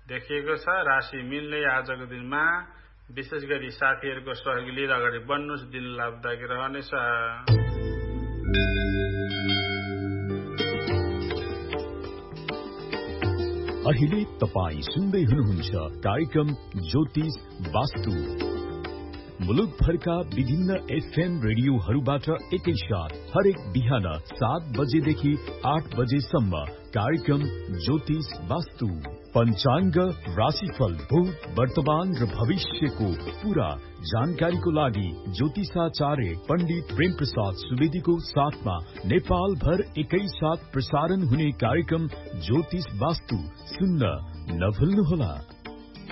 देखिएको छ। राशि मिल्ने आजको दिनमा विशेष गरी साथीहरूको सहयोग लिएर अगाडि बढ्नुहोस्, दिन लाभदायक रहनेछ। अहिले तपाई सुन्दै हुनुहुन्छ कार्यक्रम ज्योतिष वास्तु। मुलुकभरका विभिन्न एफएम रेडियोहरूबाट एकैसाथ हरेक बिहान 7 बजेदेखि 8 बजेसम्म कार्यक्रम ज्योतिष वास्तु। पञ्चाङ्ग, राशिफल, भूत, वर्तमान र भविष्यको पूरा जानकारीको लागि ज्योतिषाचार्य पण्डित प्रेम प्रसाद सुवेदीको साथमा नेपाल भर एकैसाथ प्रसारण हुने कार्यक्रम ज्योतिष वास्तु सुन्न नभुल्नुहोला।